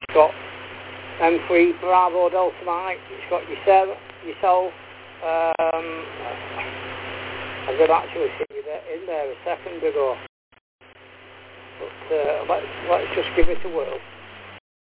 got M3 Bravo Delta Mike. It's got yourself. I did actually see you in there a second ago. But let's just give it a whirl.